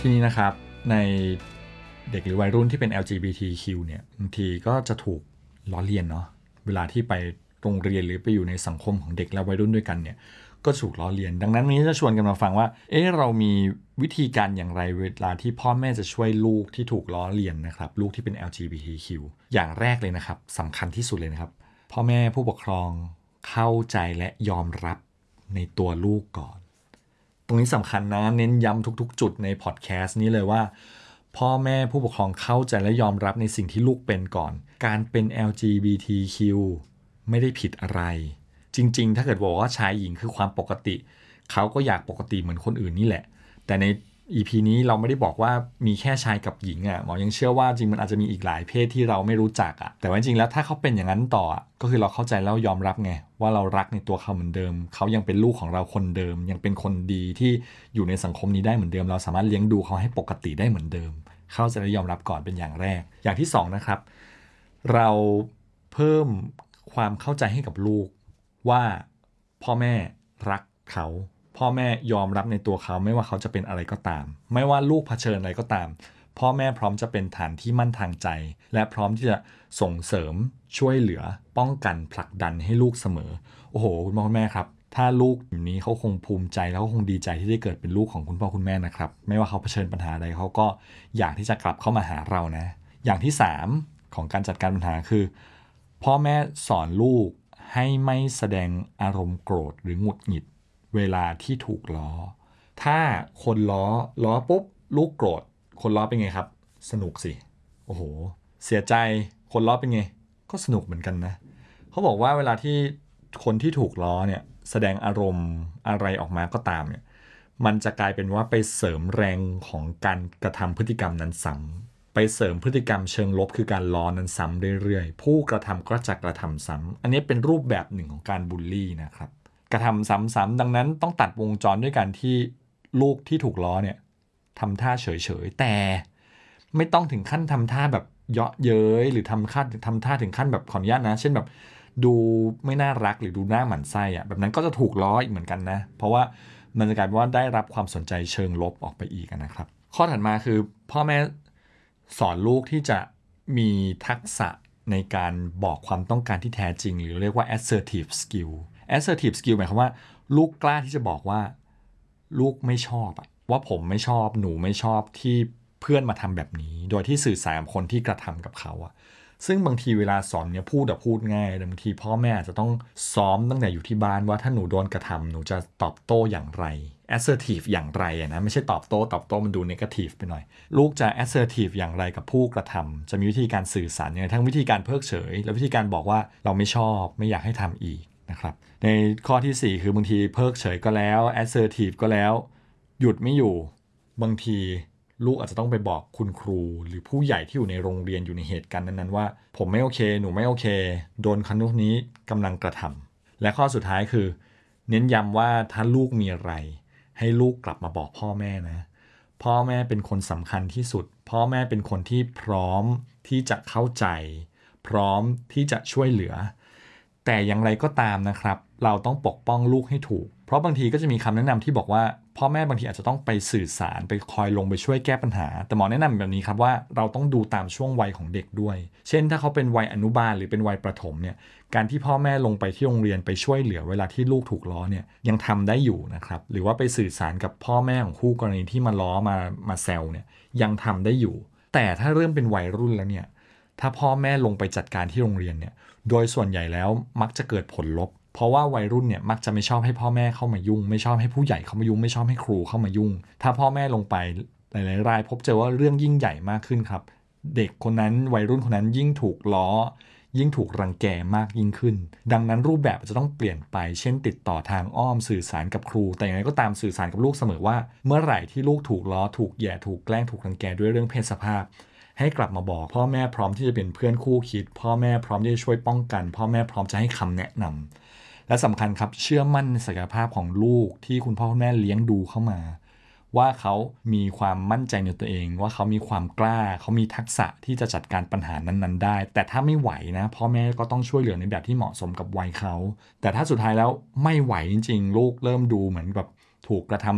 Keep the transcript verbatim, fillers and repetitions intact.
ทีนี้นะครับในเด็กหรือวัยรุ่นที่เป็น แอล จี บี ที คิว เนี่ยบางทีก็จะถูกล้อเลียนเนาะเวลาที่ไปโรงเรียนหรือไปอยู่ในสังคมของเด็กและวัยรุ่นด้วยกันเนี่ยก็ถูกล้อเลียนดังนั้นวันนี้จะชวนกันมาฟังว่าเอ๊ะเรามีวิธีการอย่างไรเวลาที่พ่อแม่จะช่วยลูกที่ถูกล้อเลียนนะครับลูกที่เป็น แอล จี บี ที คิว อย่างแรกเลยนะครับสำคัญที่สุดเลยนะครับพ่อแม่ผู้ปกครองเข้าใจและยอมรับในตัวลูกก่อนตรงนี้สำคัญนะเน้นย้ำทุกๆจุดในพอดแคสต์นี้เลยว่าพ่อแม่ผู้ปกครองเข้าใจและยอมรับในสิ่งที่ลูกเป็นก่อนการเป็น แอล จี บี ที คิว ไม่ได้ผิดอะไรจริงๆถ้าเกิดบอกว่าชายหญิงคือความปกติเขาก็อยากปกติเหมือนคนอื่นนี่แหละแต่ใน อี พี นี้เราไม่ได้บอกว่ามีแค่ชายกับหญิงอ่ะหมอยังเชื่อว่าจริงมันอาจจะมีอีกหลายเพศที่เราไม่รู้จักอ่ะแต่ว่าจริงแล้วถ้าเขาเป็นอย่างนั้นต่อก็คือเราเข้าใจแล้วยอมรับไงว่าเรารักในตัวเขาเหมือนเดิมเขายังเป็นลูกของเราคนเดิมยังเป็นคนดีที่อยู่ในสังคมนี้ได้เหมือนเดิมเราสามารถเลี้ยงดูเขาให้ปกติได้เหมือนเดิมเข้าใจและยอมรับก่อนเป็นอย่างแรกอย่างที่สองนะครับเราเพิ่มความเข้าใจให้กับลูกว่าพ่อแม่รักเขาพ่อแม่ยอมรับในตัวเขาไม่ว่าเขาจะเป็นอะไรก็ตามไม่ว่าลูกเผชิญอะไรก็ตามพ่อแม่พร้อมจะเป็นฐานที่มั่นทางใจและพร้อมที่จะส่งเสริมช่วยเหลือป้องกันผลักดันให้ลูกเสมอโอ้โหคุณพ่อคุณแม่ครับถ้าลูกแบบนี้เขาคงภูมิใจแล้วก็คงดีใจที่ได้เกิดเป็นลูกของคุณพ่อคุณแม่นะครับไม่ว่าเขาเผชิญปัญหาใดเขาก็อยากที่จะกลับเข้ามาหาเรานะอย่างที่สามของการจัดการปัญหาคือพ่อแม่สอนลูกให้ไม่แสดงอารมณ์โกรธหรือหงุดหงิดเวลาที่ถูกล้อถ้าคนล้อล้อปุ๊บลูกโกรธคนล้อเป็นไงครับสนุกสิโอ้โหเสียใจคนล้อเป็นไงก็สนุกเหมือนกันนะเขาบอกว่าเวลาที่คนที่ถูกล้อเนี่ยแสดงอารมณ์อะไรออกมาก็ตามเนี่ยมันจะกลายเป็นว่าไปเสริมแรงของการกระทำพฤติกรรมนั้นซ้ำไปเสริมพฤติกรรมเชิงลบคือการล้อนั้นซ้ำเรื่อยๆผู้กระทำก็จะกระทำซ้ำอันนี้เป็นรูปแบบหนึ่งของการบูลลี่นะครับกระทำซ้ำๆดังนั้นต้องตัดวงจรด้วยการที่ลูกที่ถูกล้อเนี่ยทำท่าเฉยๆแต่ไม่ต้องถึงขั้นทำท่าแบบเยาะเย้ยหรือทำท่าทำท่าถึงขั้นแบบขออนุญาตนะเช่นแบบดูไม่น่ารักหรือดูหน้าหมั่นไส้อะแบบนั้นก็จะถูกล้ออีกเหมือนกันนะเพราะว่ามันจะกลายเป็นว่าได้รับความสนใจเชิงลบออกไปอีกนะครับข้อถัดมาคือพ่อแม่สอนลูกที่จะมีทักษะในการบอกความต้องการที่แท้จริงหรือเรียกว่า assertive skill assertive skill หมายความว่าลูกกล้าที่จะบอกว่าลูกไม่ชอบอะว่าผมไม่ชอบหนูไม่ชอบที่เพื่อนมาทำแบบนี้โดยที่สื่อสารกับคนที่กระทำกับเขาอะซึ่งบางทีเวลาสอนเนี่ยพูดแบบพูดง่ายแต่บางทีพ่อแม่อาจจะต้องซ้อมตั้งแต่อยู่ที่บ้านว่าถ้าหนูโดนกระทำหนูจะตอบโต้อย่างไร assertive อย่างไรอะนะไม่ใช่ตอบโต้ตอบโต้มันดู negative ไปหน่อยลูกจะ assertive อย่างไรกับผู้กระทำจะมีวิธีการสื่อสารยังไงทั้งวิธีการเพิกเฉยและวิธีการบอกว่าเราไม่ชอบไม่อยากให้ทำอีกนะครับในข้อที่สี่คือบางทีเพิกเฉยก็แล้ว assertive ก็แล้วหยุดไม่อยู่บางทีลูกอาจจะต้องไปบอกคุณครูหรือผู้ใหญ่ที่อยู่ในโรงเรียนอยู่ในเหตุการณ์นั้นๆว่าผมไม่โอเคหนูไม่โอเคโดนคนนู้นนี้กำลังกระทำและข้อสุดท้ายคือเน้นย้ำว่าถ้าลูกมีอะไรให้ลูกกลับมาบอกพ่อแม่นะพ่อแม่เป็นคนสำคัญที่สุดพ่อแม่เป็นคนที่พร้อมที่จะเข้าใจพร้อมที่จะช่วยเหลือแต่อย่างไรก็ตามนะครับเราต้องปกป้องลูกให้ถูกเพราะบางทีก็จะมีคำแนะนำที่บอกว่าพ่อแม่บางทีอาจจะต้องไปสื่อสารไปคอยลงไปช่วยแก้ปัญหาแต่หมอแนะนำแบบนี้ครับว่าเราต้องดูตามช่วงวัยของเด็กด้วยเช่นถ้าเขาเป็นวัยอนุบาลหรือเป็นวัยประถมเนี่ยการที่พ่อแม่ลงไปที่โรงเรียนไปช่วยเหลือเวลาที่ลูกถูกล้อเนี่ยยังทำได้อยู่นะครับหรือว่าไปสื่อสารกับพ่อแม่ของคู่กรณีที่มาล้อมามาแซวเนี่ยยังทำได้อยู่แต่ถ้าเริ่มเป็นวัยรุ่นแล้วเนี่ยถ้าพ่อแม่ลงไปจัดการที่โรงเรียนเนี่ยโดยส่วนใหญ่แล้วมักจะเกิดผลลบเพราะว่าวัยรุ่นเนี่ยมักจะไม่ชอบให้พ่อแม่เข้ามายุ่งไม่ชอบให้ผู้ใหญ่เข้ามายุ่งไม่ชอบให้ครูเข้ามายุ่งถ้าพ่อแม่ลงไปหลายๆรายพบเจอว่าเรื่องยิ่งใหญ่มากขึ้นครับเด็กคนนั้นวัยรุ่นคนนั้นยิ่งถูกล้อยิ่งถูกรังแกมากยิ่งขึ้นดังนั้นรูปแบบจะต้องเปลี่ยนไปเช่นติดต่อทางอ้อมสื่อสารกับครูแต่อย่างไรก็ตามสื่อสารกับลูกเสมอว่าเมื่อไหร่ที่ลูกถูกล้อถูกแย่ถูกแกล้งถูกรังแกด้วยเรื่องเพศสภาพให้กลับมาบอกพ่อแม่พร้อมที่จะเป็นเพื่อนคู่คิดพ่อแม่พร้อมที่จะช่วยป้องกันพ่อแม่พร้อมจะให้คำแนะนำและสำคัญครับเชื่อมั่นในศักยภาพของลูกที่คุณพ่อคุณแม่เลี้ยงดูเข้ามาว่าเขามีความมั่นใจในตัวเองว่าเขามีความกล้าเขามีทักษะที่จะจัดการปัญหานั้นๆได้แต่ถ้าไม่ไหวนะพ่อแม่ก็ต้องช่วยเหลือในแบบที่เหมาะสมกับวัยเขาแต่ถ้าสุดท้ายแล้วไม่ไหวจริงๆลูกเริ่มดูเหมือนแบบถูกกระท